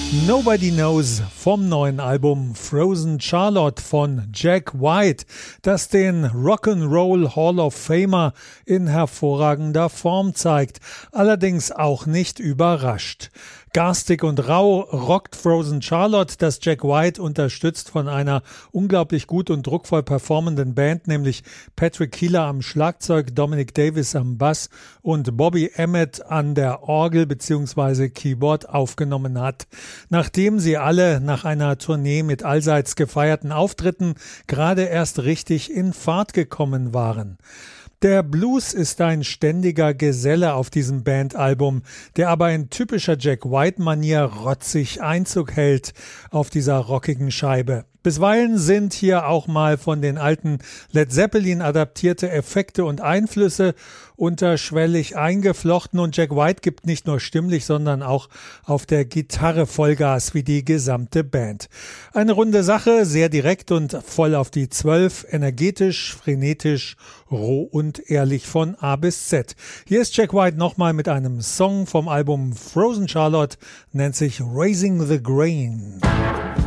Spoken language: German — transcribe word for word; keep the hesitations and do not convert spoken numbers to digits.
Nobody Knows vom neuen Album Frozen Charlotte von Jack White, das den Rock'n'Roll Hall of Famer in hervorragender Form zeigt, allerdings auch nicht überrascht. Garstig und rau rockt Frozen Charlotte, das Jack White unterstützt von einer unglaublich gut und druckvoll performenden Band, nämlich Patrick Keeler am Schlagzeug, Dominic Davis am Bass und Bobby Emmett an der Orgel bzw. Keyboard aufgenommen hat. Nachdem sie alle nach einer Tournee mit allseits gefeierten Auftritten gerade erst richtig in Fahrt gekommen waren. Der Blues ist ein ständiger Geselle auf diesem Bandalbum, der aber in typischer Jack White-Manier rotzig Einzug hält auf dieser rockigen Scheibe. Bisweilen sind hier auch mal von den alten Led Zeppelin adaptierte Effekte und Einflüsse unterschwellig eingeflochten und Jack White gibt nicht nur stimmlich, sondern auch auf der Gitarre Vollgas wie die gesamte Band. Eine runde Sache, sehr direkt und voll auf die Zwölf, energetisch, frenetisch, roh und ehrlich von A bis Z. Hier ist Jack White nochmal mit einem Song vom Album Frozen Charlotte, nennt sich Raising the Grain.